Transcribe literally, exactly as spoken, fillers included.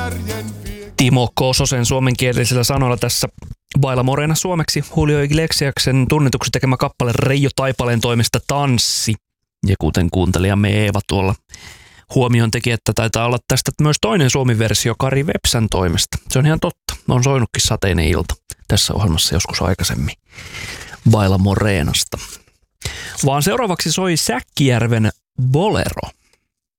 Timo Kososen suomenkielisellä sanoilla tässä Vailla Morena suomeksi Julio Iglesiaksen tunnetuksi tekemä kappale Reijo Taipaleen toimesta Tanssi. Ja kuten kuuntelijamme Eeva tuolla huomioon teki, että taitaa olla tästä myös toinen suomi-versio Kari Vepsän toimesta. Se on ihan totta. On soinutkin Sateinen ilta tässä ohjelmassa joskus aikaisemmin Vailla Morenasta. Vaan seuraavaksi soi Säkkijärven Bolero.